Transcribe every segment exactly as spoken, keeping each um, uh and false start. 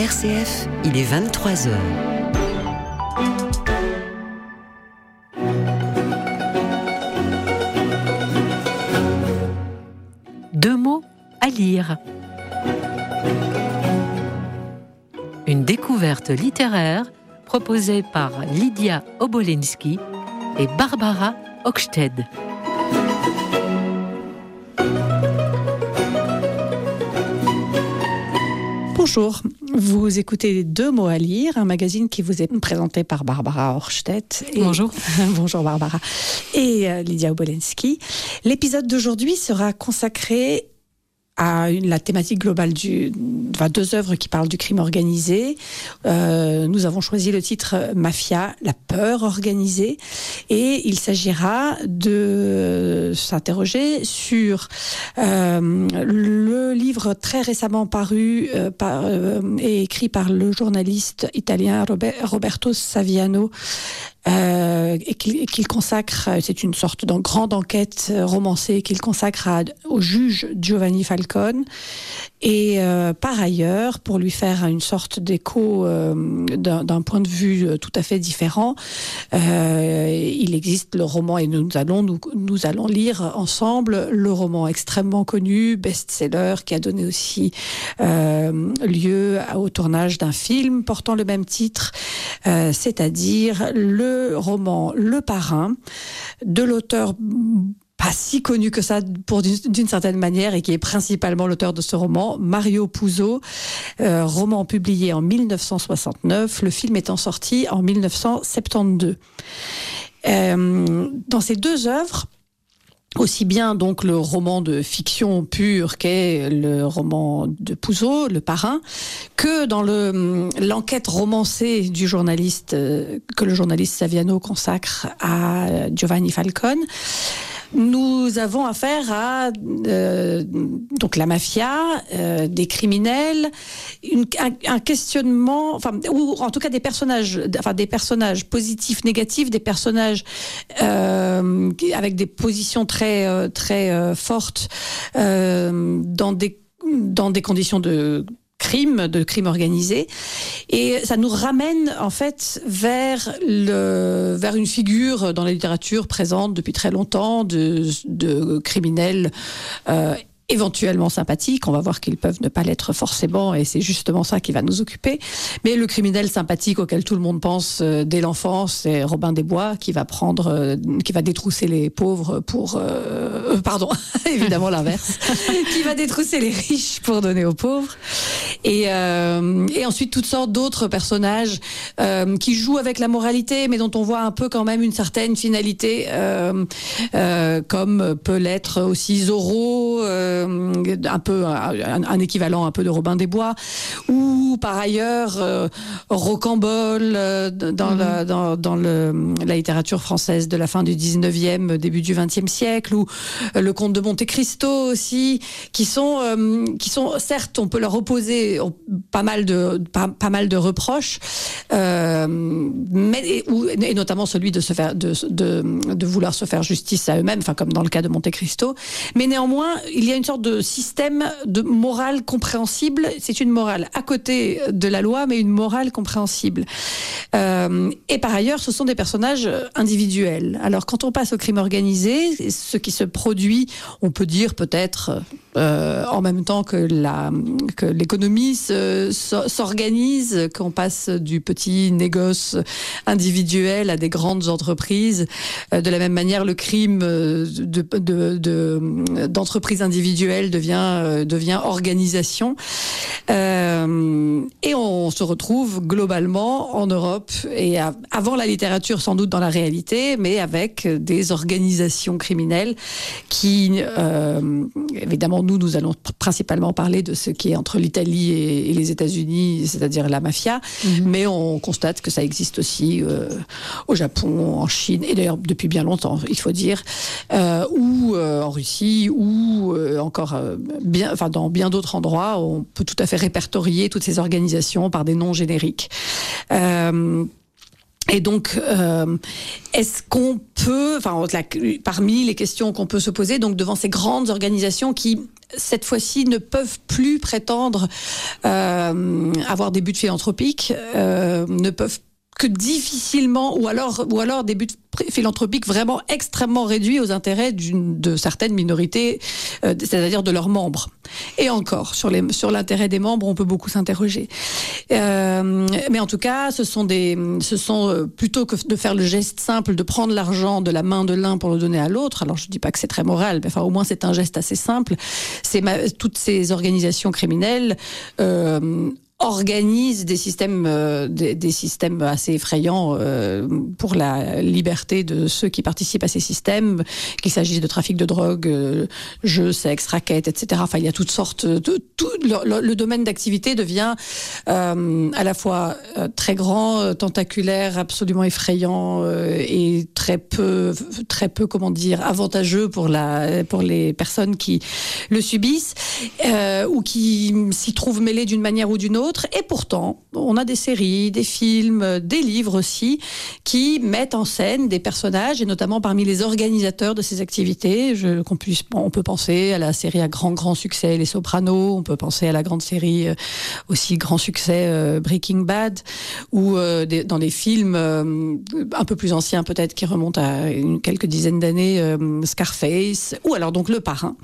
R C F, il est vingt-trois heures. Deux mots à lire. Une découverte littéraire proposée par Lydia Obolensky et Barbara Hochsted. Bonjour, vous écoutez Deux mots à lire, un magazine qui vous est présenté par Barbara Hochsted. Et... Bonjour. Bonjour Barbara. Et euh, Lydia Obolensky. L'épisode d'aujourd'hui sera consacré à une, la thématique globale du, enfin, deux œuvres qui parlent du crime organisé. Euh, nous avons choisi le titre Mafia, la peur organisée, et il s'agira de s'interroger sur euh, le livre très récemment paru euh, par, euh, et écrit par le journaliste italien Robert, Roberto Saviano, Euh, et qu'il, qu'il consacre, c'est une sorte de grande enquête romancée qu'il consacre à, au juge Giovanni Falcone, et euh, par ailleurs, pour lui faire une sorte d'écho euh, d'un, d'un point de vue tout à fait différent, euh, il existe le roman, et nous allons, nous, nous allons lire ensemble le roman extrêmement connu, best-seller, qui a donné aussi euh, lieu au tournage d'un film portant le même titre, euh, c'est-à-dire le Le roman Le Parrain, de l'auteur pas si connu que ça pour d'une, d'une certaine manière, et qui est principalement l'auteur de ce roman, Mario Puzo, euh, roman publié en dix-neuf cent soixante-neuf, le film étant sorti en dix-neuf cent soixante-douze. Euh, dans ces deux œuvres, aussi bien donc le roman de fiction pure qu'est le roman de Puzo, Le Parrain, que dans le, l'enquête romancée du journaliste, euh, que le journaliste Saviano consacre à Giovanni Falcone, nous avons affaire à euh, donc la mafia, euh, des criminels, une, un, un questionnement, enfin, ou en tout cas des personnages, enfin des personnages positifs, négatifs, des personnages euh, avec des positions très euh, très euh, fortes euh, dans des dans des conditions de crime, de crime organisé, et ça nous ramène en fait vers le vers une figure dans la littérature présente depuis très longtemps de de criminels euh, éventuellement sympathiques. On va voir qu'ils peuvent ne pas l'être forcément, et c'est justement ça qui va nous occuper. Mais le criminel sympathique auquel tout le monde pense euh, dès l'enfance, c'est Robin des Bois, qui va prendre, euh, qui va détrousser les pauvres pour, euh, pardon, évidemment l'inverse, qui va détrousser les riches pour donner aux pauvres. Et, euh, et ensuite toutes sortes d'autres personnages euh, qui jouent avec la moralité, mais dont on voit un peu quand même une certaine finalité, euh, euh, comme peut l'être aussi Zorro. Euh, un peu un, un équivalent un peu de Robin des Bois, ou par ailleurs euh, Rocambole euh, dans, mmh. la, dans, dans le, la littérature française de la fin du dix-neuvième, début du vingtième siècle, ou euh, le Comte de Monte Cristo aussi, qui sont euh, qui sont certes, on peut leur opposer pas mal de pas, pas mal de reproches, euh, mais et, ou, et notamment celui de se faire de, de de vouloir se faire justice à eux-mêmes, enfin comme dans le cas de Monte Cristo, mais néanmoins il y a une sorte de système de morale compréhensible. C'est une morale à côté de la loi, mais une morale compréhensible. Euh, et par ailleurs, ce sont des personnages individuels. Alors, quand on passe au crime organisé, ce qui se produit, on peut dire peut-être euh, en même temps que, la, que l'économie se, so, s'organise, qu'on passe du petit négoce individuel à des grandes entreprises. Euh, de la même manière, le crime de, de, de, d'entreprise individuelle devient euh, devient organisation, euh, et on se retrouve globalement en Europe, et à, avant la littérature sans doute dans la réalité, mais avec des organisations criminelles qui euh, évidemment nous nous allons principalement parler de ce qui est entre l'Italie et, et les États-Unis, c'est-à-dire la mafia, mm-hmm. mais on constate que ça existe aussi euh, au Japon, en Chine, et d'ailleurs depuis bien longtemps, il faut dire, euh, ou euh, en Russie, ou euh, encore euh, bien, enfin dans bien d'autres endroits, on peut tout à fait répertorier toutes ces organisations par des noms génériques. Euh, Et donc, euh, est-ce qu'on peut, enfin, la, parmi les questions qu'on peut se poser, donc devant ces grandes organisations qui, cette fois-ci, ne peuvent plus prétendre euh, avoir des buts philanthropiques, euh, ne peuvent que difficilement, ou alors, ou alors des buts philanthropiques vraiment extrêmement réduits aux intérêts d'une, de certaines minorités, euh, c'est-à-dire de leurs membres. Et encore, sur, les, sur l'intérêt des membres, on peut beaucoup s'interroger. Euh, mais en tout cas, ce sont des, ce sont euh, plutôt que de faire le geste simple de prendre l'argent de la main de l'un pour le donner à l'autre. Alors, je dis pas que c'est très moral, mais enfin, au moins c'est un geste assez simple. C'est ma, toutes ces organisations criminelles. Euh, organisent des systèmes, euh, des, des systèmes assez effrayants euh, pour la liberté de ceux qui participent à ces systèmes, qu'il s'agisse de trafic de drogue, euh, jeux, sexe, raquettes, et cetera. Enfin, il y a toutes sortes de tout. Le, le, le domaine d'activité devient euh, à la fois euh, très grand, euh, tentaculaire, absolument effrayant euh, et très peu, très peu, comment dire, avantageux pour la, pour les personnes qui le subissent euh, ou qui s'y trouvent mêlées d'une manière ou d'une autre. Et pourtant, on a des séries, des films, des livres aussi, qui mettent en scène des personnages, et notamment parmi les organisateurs de ces activités. Je, qu'on puisse, bon, on peut penser à la série à grand, grand succès, Les Sopranos, on peut penser à la grande série euh, aussi grand succès, euh, Breaking Bad, ou euh, des, dans des films euh, un peu plus anciens peut-être, qui remontent à une, quelques dizaines d'années, euh, Scarface, ou alors donc Le Parrain.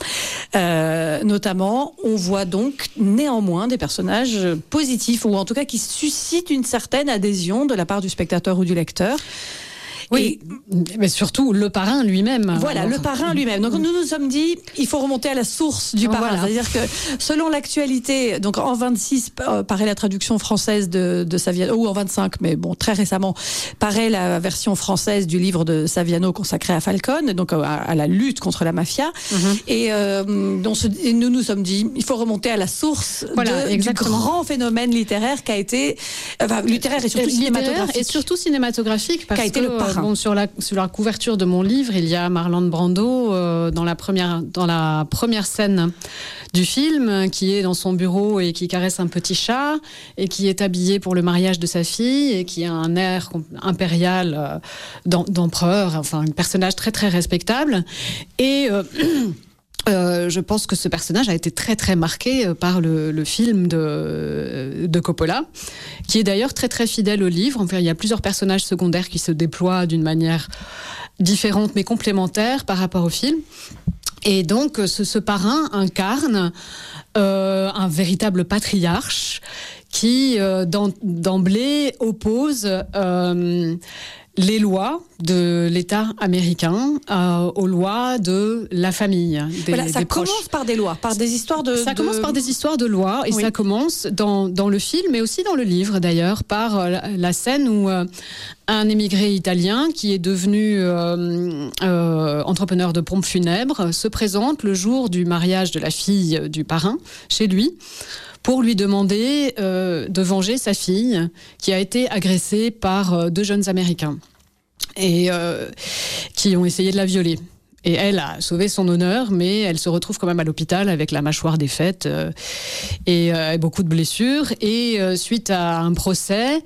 Euh, notamment, on voit donc néanmoins des personnages positif, ou en tout cas qui suscite une certaine adhésion de la part du spectateur ou du lecteur. Oui, et, mais surtout le parrain lui-même. Voilà, alors. le parrain lui-même. Donc nous nous sommes dit, il faut remonter à la source du parrain. Voilà. C'est-à-dire que selon l'actualité, donc en vingt-six euh, paraît la traduction française de, de Saviano, ou en vingt-cinq, mais bon, très récemment, paraît la version française du livre de Saviano consacré à Falcone, donc à, à la lutte contre la mafia. Mm-hmm. Et, euh, donc, et nous nous sommes dit, il faut remonter à la source voilà, de, du grand phénomène littéraire qu'a été, enfin, littéraire et surtout littéraire cinématographique. Et surtout cinématographique, parce qu'a été que, le parrain. Bon, sur la sur la couverture de mon livre, il y a Marlon Brando euh, dans la première dans la première scène du film, qui est dans son bureau et qui caresse un petit chat et qui est habillé pour le mariage de sa fille et qui a un air impérial euh, d'empereur, enfin un personnage très très respectable. Et euh, Euh, je pense que ce personnage a été très très marqué par le, le film de, de Coppola, qui est d'ailleurs très très fidèle au livre. Enfin, il y a plusieurs personnages secondaires qui se déploient d'une manière différente mais complémentaire par rapport au film. Et donc ce, ce parrain incarne euh, un véritable patriarche qui euh, d'emblée oppose euh, les lois de l'État américain euh, aux lois de la famille. Des, voilà, ça des commence proches. par des lois, par des histoires de... Ça de... commence par des histoires de lois, et oui. Ça commence dans, dans le film, mais aussi dans le livre d'ailleurs, par euh, la scène où euh, un émigré italien qui est devenu euh, euh, entrepreneur de pompes funèbres se présente le jour du mariage de la fille du parrain chez lui, pour lui demander euh, de venger sa fille qui a été agressée par euh, deux jeunes Américains et euh, qui ont essayé de la violer. Et elle a sauvé son honneur, mais elle se retrouve quand même à l'hôpital avec la mâchoire défaite euh, et euh, beaucoup de blessures. Et euh, suite à un procès,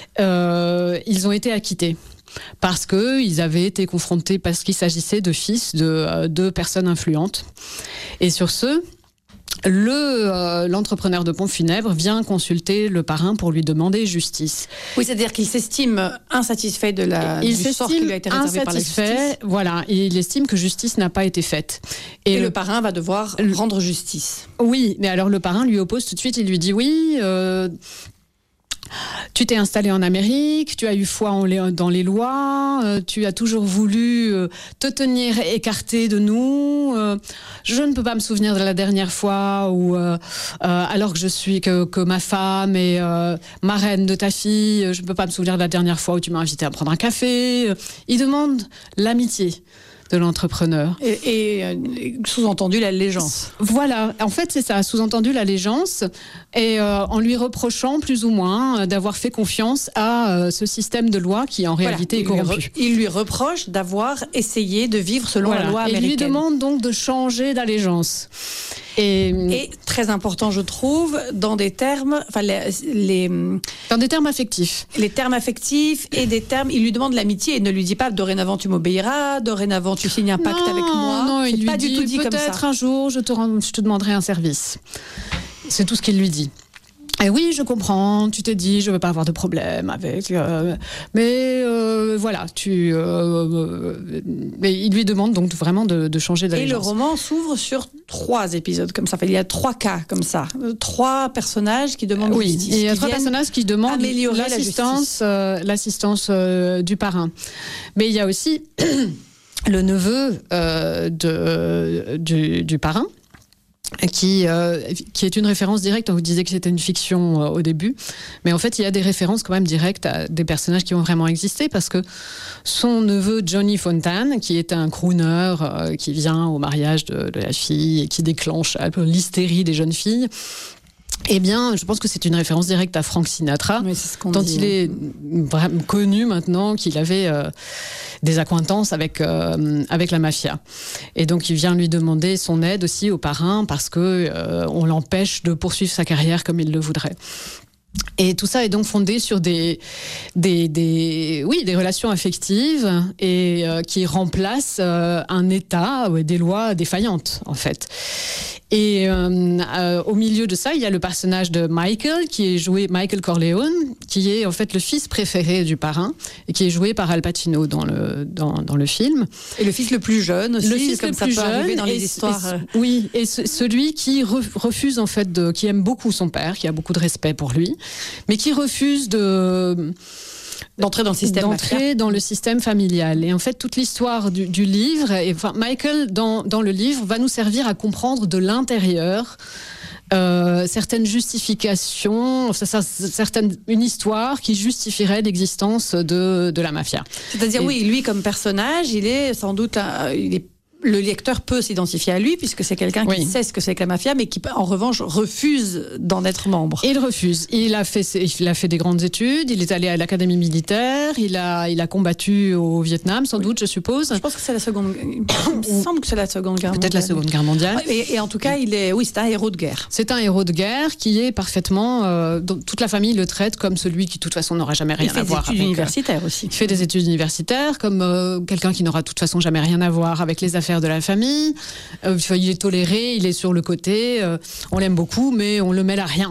euh, ils ont été acquittés. Parce qu'ils avaient été confrontés, parce qu'il s'agissait de fils de euh, deux personnes influentes. Et sur ce... Le, euh, l'entrepreneur de pompes funèbres vient consulter le parrain pour lui demander justice. Oui, c'est-à-dire qu'il s'estime insatisfait de la, il du sort qui lui a été réservé par la justice. Voilà, et il estime que justice n'a pas été faite. Et, et le, le parrain va devoir le, rendre justice. Oui, mais alors le parrain lui oppose tout de suite, il lui dit oui... Euh, tu t'es installé en Amérique, tu as eu foi en les, dans les lois, euh, tu as toujours voulu euh, te tenir écarté de nous. Euh, je ne peux pas me souvenir de la dernière fois où, euh, euh, alors que je suis que, que ma femme est euh, marraine de ta fille, je ne peux pas me souvenir de la dernière fois où tu m'as invité à prendre un café. Il demande l'amitié de l'entrepreneur. Et, et, et sous-entendu l'allégeance. Voilà, en fait c'est ça, sous-entendu l'allégeance, et euh, en lui reprochant plus ou moins euh, d'avoir fait confiance à euh, ce système de loi qui en réalité voilà, est corrompu. Lui re- il lui reproche d'avoir essayé de vivre selon voilà. la loi américaine. Et il lui demande donc de changer d'allégeance. Et, et très important, je trouve, dans des termes, enfin les, les dans des termes affectifs, les termes affectifs et des termes. Il lui demande l'amitié et ne lui dit pas dorénavant tu m'obéiras, dorénavant tu signes un pacte non, avec moi. Non, il lui pas dit du tout dit comme ça. Peut-être un jour je te rend, je te demanderai un service. C'est tout ce qu'il lui dit. Et oui, je comprends, tu t'es dit, je ne veux pas avoir de problème avec... Euh, mais euh, voilà, tu... Euh, euh, mais il lui demande donc vraiment de, de changer d'allégeance. Et le roman s'ouvre sur trois épisodes comme ça. Enfin, il y a trois cas comme ça. Trois personnages qui demandent oui, justice. Oui, il y a trois personnages qui demandent l'assistance, la euh, l'assistance euh, du parrain. Mais il y a aussi le neveu euh, de, du, du parrain, Qui, euh, qui est une référence directe. On vous disait que c'était une fiction euh, au début, mais en fait il y a des références quand même directes à des personnages qui ont vraiment existé, parce que son neveu Johnny Fontane, qui est un crooner euh, qui vient au mariage de, de la fille et qui déclenche un peu l'hystérie des jeunes filles, eh bien, je pense que c'est une référence directe à Frank Sinatra, oui, c'est ce qu'on dont dit, il est vraiment connu maintenant, qu'il avait euh, des accointances avec, euh, avec la mafia. Et donc, il vient lui demander son aide aussi au parrain, parce qu'on euh, l'empêche de poursuivre sa carrière comme il le voudrait. Et tout ça est donc fondé sur des, des, des, oui, des relations affectives et euh, qui remplacent euh, un État, ouais, des lois défaillantes, en fait. Et euh, euh, au milieu de ça, il y a le personnage de Michael, qui est joué, Michael Corleone, qui est en fait le fils préféré du parrain, et qui est joué par Al Pacino dans le, dans, dans le film. Et le fils le plus jeune aussi, le fils comme le ça plus peut jeune, arriver dans et, les histoires. Et, oui, et ce, celui qui refuse en fait, de, qui aime beaucoup son père, qui a beaucoup de respect pour lui, mais qui refuse de... d'entrer dans le système d'entrer dans le système familial. Et en fait, toute l'histoire du, du livre, et, enfin, Michael, dans, dans le livre, va nous servir à comprendre de l'intérieur euh, certaines justifications, ça, ça, certaines, une histoire qui justifierait l'existence de, de la mafia. C'est-à-dire, et, oui, lui, comme personnage, il est sans doute... Un, il est le lecteur peut s'identifier à lui, puisque c'est quelqu'un qui oui. sait ce que c'est que la mafia, mais qui, en revanche, refuse d'en être membre. Il refuse. Il a fait, il a fait des grandes études, il est allé à l'académie militaire, il a, il a combattu au Vietnam, sans oui. doute, je suppose. Je pense que c'est la seconde... Il me semble que c'est la seconde guerre Peut-être mondiale. la seconde guerre mondiale. Et, et en tout cas, il est, oui, c'est un héros de guerre. C'est un héros de guerre qui est parfaitement... Euh, toute la famille le traite comme celui qui, de toute façon, n'aura jamais rien à voir avec... Il fait des études universitaires aussi. Il fait des études universitaires, comme euh, quelqu'un qui n'aura de toute façon jamais rien à voir avec les affaires de la famille. Euh, il est toléré, il est sur le côté, euh, on l'aime beaucoup, mais on le mêle à rien.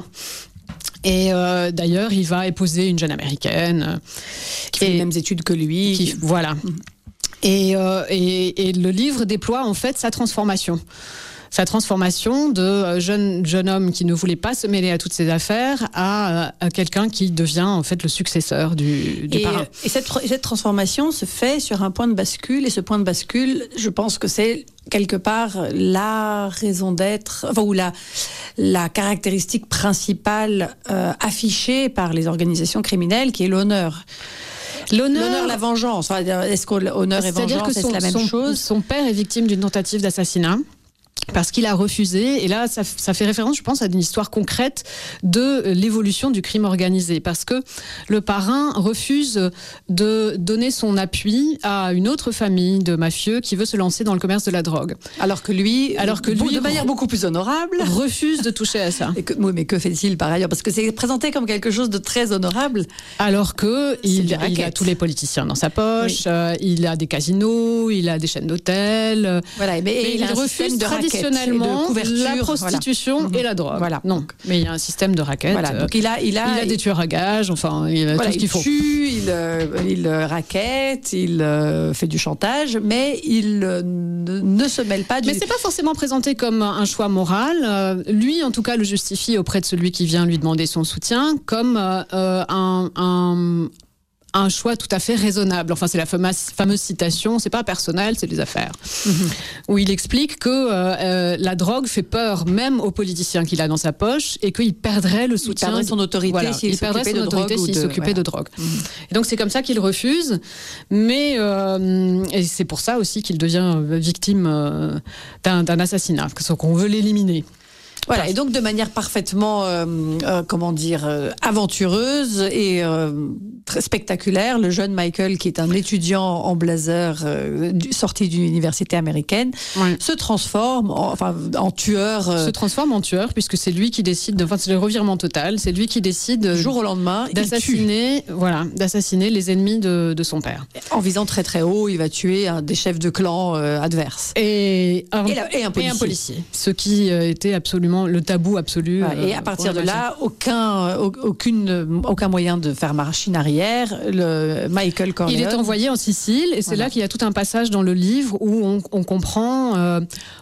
Et euh, d'ailleurs, il va épouser une jeune américaine. Qui fait les mêmes études que lui. Qui, voilà. Mmh. Et, euh, et, et le livre déploie en fait sa transformation. Sa transformation de jeune, jeune homme qui ne voulait pas se mêler à toutes ces affaires à, à quelqu'un qui devient en fait le successeur du, du et, parrain. Et cette, cette transformation se fait sur un point de bascule, et ce point de bascule, je pense que c'est quelque part la raison d'être, enfin, ou la, la caractéristique principale euh, affichée par les organisations criminelles, qui est l'honneur. L'honneur, l'honneur, la vengeance. Est-ce que l'honneur et vengeance, c'est la même son, chose ? Son père est victime d'une tentative d'assassinat. Parce qu'il a refusé, et là ça, ça fait référence, je pense, à une histoire concrète de l'évolution du crime organisé, parce que le parrain refuse de donner son appui à une autre famille de mafieux qui veut se lancer dans le commerce de la drogue. Alors que lui, alors que lui de manière beaucoup plus honorable, refuse de toucher à ça. Et que, oui, mais que fait-il par ailleurs ? Parce que c'est présenté comme quelque chose de très honorable. Alors que il, il a tous les politiciens dans sa poche, oui. euh, il a des casinos, il a des chaînes d'hôtels. Euh, voilà, mais, mais il, il refuse de traditionnellement la prostitution voilà. et la drogue. Voilà. Non, mais il y a un système de raquettes. Voilà. Donc il a, il a, il a des tueurs à gages. Enfin, il a voilà, tout ce qu'il il faut. Tue, il, euh, il raquette, il euh, fait du chantage, mais il euh, ne se mêle pas du. Mais c'est pas forcément présenté comme un choix moral. Euh, lui, en tout cas, le justifie auprès de celui qui vient lui demander son soutien comme euh, un, un un choix tout à fait raisonnable. Enfin, c'est la fameuse, fameuse citation, c'est pas personnel, c'est des affaires. Mmh. Où il explique que euh, la drogue fait peur même aux politiciens qu'il a dans sa poche et qu'il perdrait le soutien. Il perdrait son autorité voilà, s'il il perdrait s'occupait son de autorité drogue. S'il de... s'occupait voilà. de drogue. Mmh. Et donc, c'est comme ça qu'il refuse. Mais euh, et c'est pour ça aussi qu'il devient victime euh, d'un, d'un assassinat, parce qu'on veut l'éliminer. Voilà, et donc de manière parfaitement, euh, euh, comment dire, euh, aventureuse et euh, très spectaculaire, le jeune Michael, qui est un étudiant en blazer euh, du, sorti d'une université américaine, ouais. se transforme en, enfin, en tueur. Euh, se transforme en tueur, puisque c'est lui qui décide, de, enfin c'est le revirement total, c'est lui qui décide du jour au lendemain d'assassiner, voilà, d'assassiner les ennemis de, de son père. En visant très très haut, il va tuer un des chefs de clan euh, adverse. Et, un, et, la, et, un policier. et un policier. Ce qui euh, était absolument le tabou absolu. Ouais, euh, et à partir de là, aucun, aucune, aucun moyen de faire machine arrière. Le Michael Corleone. Il est envoyé en Sicile, et c'est voilà. là qu'il y a tout un passage dans le livre où on, on comprend. Euh,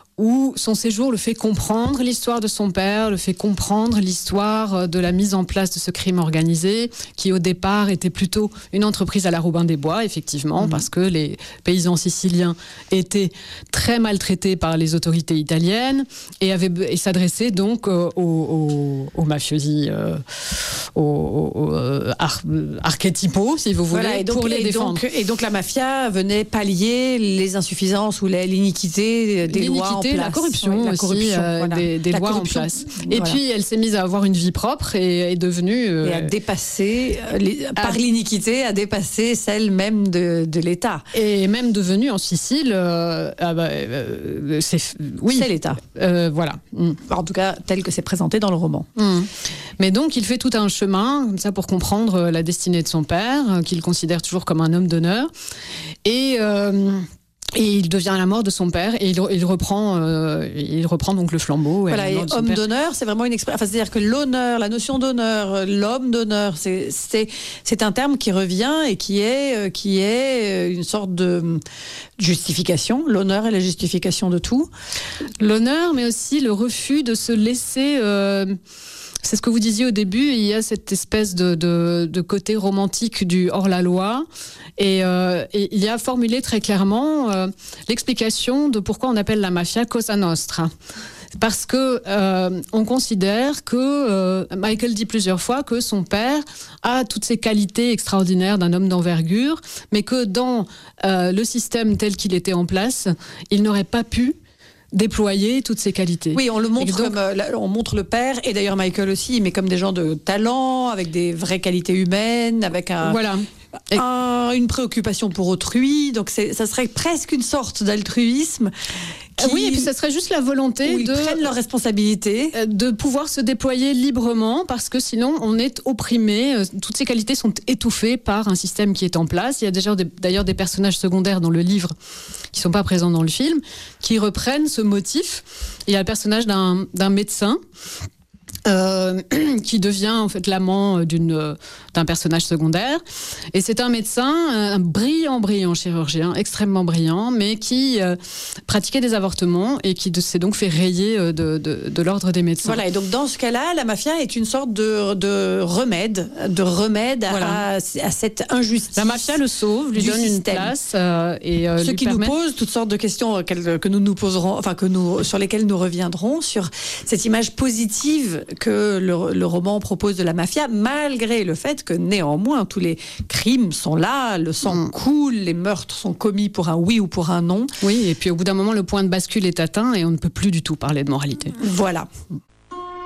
où son séjour le fait comprendre l'histoire de son père, le fait comprendre l'histoire de la mise en place de ce crime organisé, qui au départ était plutôt une entreprise à la Robin des Bois, effectivement, mmh. parce que les paysans siciliens étaient très maltraités par les autorités italiennes et, avaient, et s'adressaient donc aux, aux, aux mafiosi, euh, aux, aux ar, archétypaux, si vous voulez, voilà, et donc, pour les et défendre. Donc, et donc la mafia venait pallier les insuffisances ou l'iniquité des L'iniquité, lois. La corruption, oui, la corruption aussi, euh, voilà. des, des lois en place. Et voilà. puis, elle s'est mise à avoir une vie propre et est devenue... Euh, et à dépasser, euh, les, à, par l'iniquité, à dépasser celle même de, de l'État. Et même devenue en Sicile, euh, ah bah, euh, c'est... Oui. C'est l'État. Euh, voilà. Mm. En tout cas, tel que c'est présenté dans le roman. Mm. Mais donc, il fait tout un chemin, comme ça, pour comprendre la destinée de son père, qu'il considère toujours comme un homme d'honneur. Et... Euh, Et il devient la mort de son père et il, il reprend, euh, il reprend donc le flambeau. Voilà, et homme d'honneur, c'est vraiment une expression. Enfin, c'est-à-dire que l'honneur, la notion d'honneur, l'homme d'honneur, c'est, c'est, c'est un terme qui revient et qui est, qui est une sorte de justification. L'honneur est la justification de tout. L'honneur, mais aussi le refus de se laisser. Euh, C'est ce que vous disiez au début, il y a cette espèce de, de, de côté romantique du hors-la-loi. Et, euh, et il y a formulé très clairement euh, l'explication de pourquoi on appelle la mafia Cosa Nostra. Parce que euh, on considère que, euh, Michael dit plusieurs fois que son père a toutes ces qualités extraordinaires d'un homme d'envergure, mais que dans euh, le système tel qu'il était en place, il n'aurait pas pu déployer toutes ces qualités. Oui, on le montre donc, comme euh, on montre le père et d'ailleurs Michael aussi, mais comme des gens de talent, avec des vraies qualités humaines, avec un voilà. un, une préoccupation pour autrui. Donc c'est, ça serait presque une sorte d'altruisme. Qui, oui, et puis ça serait juste la volonté de prendre leurs responsabilités, de pouvoir se déployer librement, parce que sinon on est opprimé. Toutes ces qualités sont étouffées par un système qui est en place. Il y a déjà des, d'ailleurs des personnages secondaires dans le livre qui sont pas présents dans le film, qui reprennent ce motif. Il y a le personnage d'un, d'un médecin. Euh, qui devient en fait l'amant d'une, d'un personnage secondaire. Et c'est un médecin, un brillant, brillant chirurgien, extrêmement brillant, mais qui euh, pratiquait des avortements et qui de, s'est donc fait rayer de, de, de l'ordre des médecins. Voilà, et donc dans ce cas-là, la mafia est une sorte de, de remède, de remède voilà. à, à cette injustice. La mafia le sauve, lui donne système. Une place. Euh, et, euh, Ce qui permet... nous pose toutes sortes de questions que nous nous poserons, enfin que nous, sur lesquelles nous reviendrons, sur cette image positive que le, le roman propose de la mafia, malgré le fait que néanmoins tous les crimes sont là, le sang mmh. coule, les meurtres sont commis pour un oui ou pour un non. Oui, et puis au bout d'un moment, le point de bascule est atteint et on ne peut plus du tout parler de moralité. Voilà.